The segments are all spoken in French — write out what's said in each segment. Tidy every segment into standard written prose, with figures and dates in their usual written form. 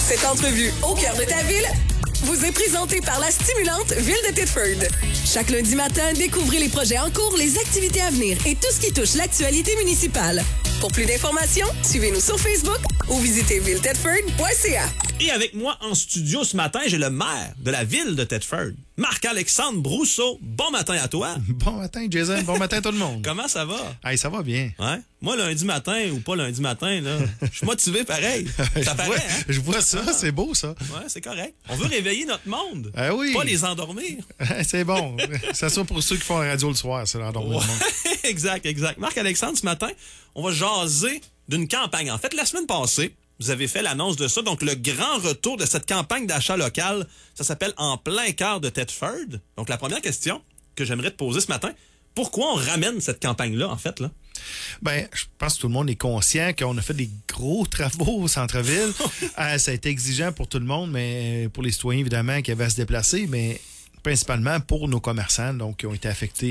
Cette entrevue au cœur de ta ville vous est présentée par la stimulante Ville de Thetford. Chaque lundi matin, découvrez les projets en cours, les activités à venir et tout ce qui touche l'actualité municipale. Pour plus d'informations, suivez-nous sur Facebook ou visitez villethetford.ca. Et avec moi en studio ce matin, j'ai le maire de la ville de Thetford, Marc-Alexandre Brousseau. Bon matin à toi. Bon matin, Jason. Bon matin, tout le monde. Comment ça va? Hey, ça va bien. Ouais. Moi, lundi matin ou pas lundi matin, là, je suis motivé pareil. Ça paraît, hein? Je vois ça, c'est beau, ça. Ouais, c'est correct. On veut réveiller notre monde. Ah oui. Pas les endormir. C'est bon. C'est ça pour ceux qui font la radio le soir, c'est l'endormir le monde. Exact. Marc-Alexandre, ce matin, on va jaser d'une campagne. En fait, la semaine passée, vous avez fait l'annonce de ça. Donc, le grand retour de cette campagne d'achat local, ça s'appelle En plein cœur de Thetford. Donc, la première question que j'aimerais te poser ce matin, pourquoi on ramène cette campagne-là, en fait, là? Ben, je pense que tout le monde est conscient qu'on a fait des gros travaux au centre-ville. Ça a été exigeant pour tout le monde, mais pour les citoyens, évidemment, qui avaient à se déplacer, mais principalement pour nos commerçants, donc qui ont été affectés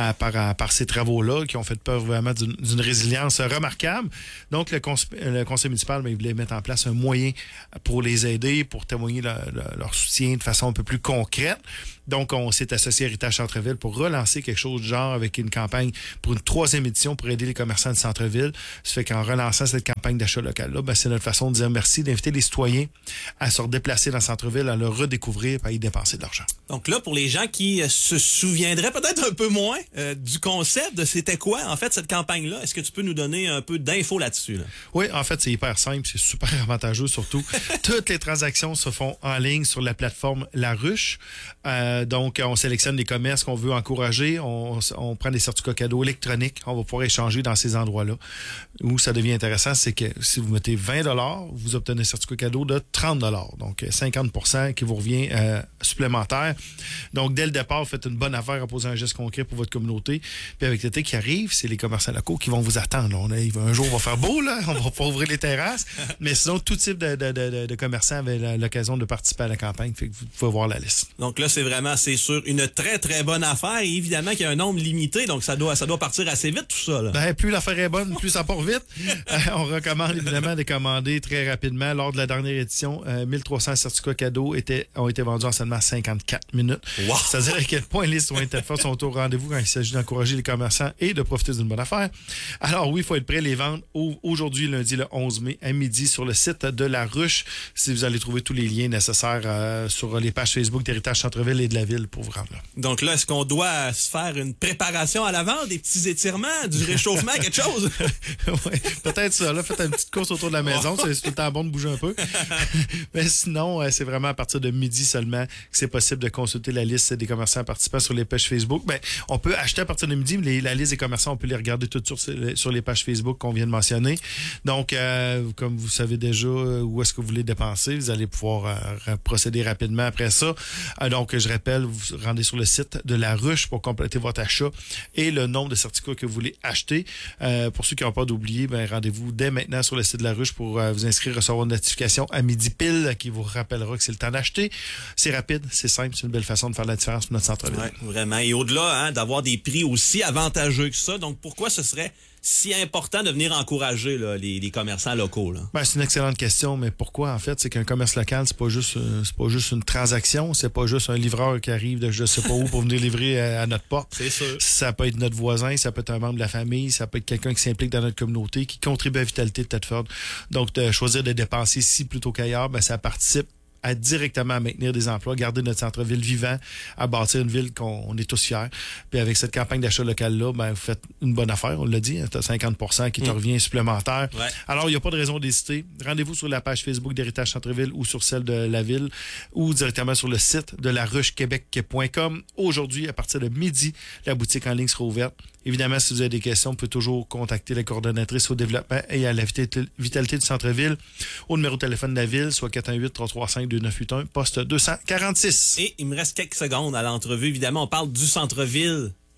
par ces travaux-là, qui ont fait peur vraiment d'une résilience remarquable. Donc, le conseil municipal, il voulait mettre en place un moyen pour les aider, pour témoigner leur soutien de façon un peu plus concrète. Donc, on s'est associé à Héritage Centre-Ville pour relancer quelque chose de genre avec une campagne pour une 3e édition pour aider les commerçants de centre-ville. Ça fait qu'en relançant cette campagne d'achat local-là, ben, c'est notre façon de dire merci, d'inviter les citoyens à se redéplacer dans le centre-ville, à le redécouvrir et à y dépenser de l'argent. Donc là, pour les gens qui se souviendraient peut-être un peu moins du concept de c'était quoi, en fait, cette campagne-là, est-ce que tu peux nous donner un peu d'infos là-dessus? Là? Oui, en fait, c'est hyper simple, c'est super avantageux surtout. Toutes les transactions se font en ligne sur la plateforme La Ruche. Donc, on sélectionne les commerces qu'on veut encourager. On prend des certificats cadeaux électroniques. On va pouvoir échanger dans ces endroits-là. Où ça devient intéressant, c'est que si vous mettez 20 $, vous obtenez un certificat cadeau de 30 $. Donc, 50 % qui vous revient supplémentaire. Donc, dès le départ, vous faites une bonne affaire à poser un geste concret pour votre communauté. Puis avec l'été qui arrive, c'est les commerçants locaux qui vont vous attendre. Un jour, on va faire beau, là. On va pas ouvrir les terrasses. Mais sinon, tout type de commerçants avaient l'occasion de participer à la campagne. Fait que vous pouvez voir la liste. Donc là, c'est sûr, une très, très bonne affaire. Et évidemment qu'il y a un nombre limité, donc ça doit partir assez vite, tout ça. Là. Ben, plus l'affaire est bonne, plus ça part vite. On recommande évidemment de commander très rapidement. Lors de la dernière édition, 1300 certificats cadeaux ont été vendus en seulement 54 minutes. Wow. C'est-à-dire à quel point les citoyens de Thetford sont au rendez-vous quand il s'agit d'encourager les commerçants et de profiter d'une bonne affaire. Alors oui, il faut être prêt. Les ventes aujourd'hui, lundi le 11 mai, à midi, sur le site de La Ruche. Si vous allez trouver tous les liens nécessaires sur les pages Facebook d'Héritage Centre-Ville et de la ville pour vous rendre là. Donc là, est-ce qu'on doit se faire une préparation à l'avant, des petits étirements, du réchauffement, quelque chose? Oui, peut-être ça. Là, faites une petite course autour de la maison. C'est tout le temps bon de bouger un peu. Mais sinon, c'est vraiment à partir de midi seulement que c'est possible de consulter la liste des commerçants participants sur les pages Facebook. Ben, on peut acheter à partir de midi, mais la liste des commerçants, on peut les regarder toutes sur les pages Facebook qu'on vient de mentionner. Donc, comme vous savez déjà où est-ce que vous voulez dépenser, vous allez pouvoir procéder rapidement après ça. Donc, je rappelle, vous rendez sur le site de La Ruche pour compléter votre achat et le nombre de certificats que vous voulez acheter. Pour ceux qui n'ont pas d'oublier, ben, rendez-vous dès maintenant sur le site de La Ruche pour vous inscrire, recevoir une notification à midi pile qui vous rappellera que c'est le temps d'acheter. C'est rapide, c'est simple, c'est une belle façon de faire la différence pour notre centre-ville. Ouais, vraiment. Et au-delà, d'avoir des prix aussi avantageux que ça, donc pourquoi ce serait si important de venir encourager là, les commerçants locaux? Là? Ben, c'est une excellente question, mais pourquoi, en fait? C'est qu'un commerce local, c'est pas juste une transaction, c'est pas juste un livreur qui arrive de je sais pas où pour venir livrer à notre porte. C'est sûr. Ça peut être notre voisin, ça peut être un membre de la famille, ça peut être quelqu'un qui s'implique dans notre communauté, qui contribue à la vitalité de Thetford. Donc, de choisir de dépenser ici plutôt qu'ailleurs, ben, ça participe directement à maintenir des emplois, garder notre centre-ville vivant, à bâtir une ville qu'on est tous fiers. Puis avec cette campagne d'achat local-là, ben, vous faites une bonne affaire, on l'a dit, tu as 50 % qui te revient supplémentaire. Ouais. Alors, il n'y a pas de raison d'hésiter. Rendez-vous sur la page Facebook d'Héritage Centre-Ville ou sur celle de la ville ou directement sur le site de laruchequebec.com. Aujourd'hui, à partir de midi, la boutique en ligne sera ouverte. Évidemment, si vous avez des questions, vous pouvez toujours contacter la coordonnatrice au développement et à la vitalité du centre-ville au numéro de téléphone de la ville, soit 418-335-2981, poste 246. Et il me reste quelques secondes à l'entrevue. Évidemment, on parle du centre-ville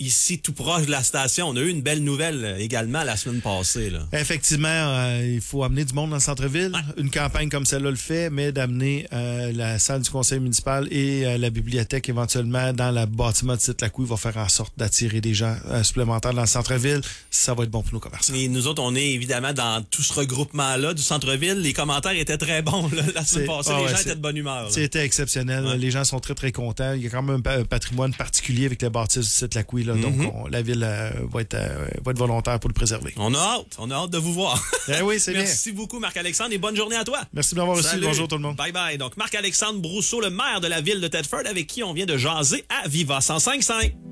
ici, tout proche de la station. On a eu une belle nouvelle également la semaine passée. Là. Effectivement, il faut amener du monde dans le centre-ville. Ouais. Une campagne comme celle-là le fait, mais d'amener la salle du conseil municipal et la bibliothèque éventuellement dans le bâtiment de Tite-Lacouille va faire en sorte d'attirer des gens supplémentaires dans le centre-ville. Ça va être bon pour nos commerçants. Et nous autres, on est évidemment dans tout ce regroupement-là du centre-ville. Les commentaires étaient très bons là, la semaine passée. Les gens étaient de bonne humeur. Là. C'était exceptionnel. Ouais. Les gens sont très, très contents. Il y a quand même un patrimoine particulier avec les bâtisses du Tite-Lacouille. Donc, la ville va être volontaire pour le préserver. On a hâte de vous voir. Oui, c'est bien. Merci beaucoup, Marc-Alexandre, et bonne journée à toi. Merci de m'avoir reçu. Bonjour tout le monde. Bye bye. Donc, Marc-Alexandre Brousseau, le maire de la ville de Thetford, avec qui on vient de jaser à Viva 105.5.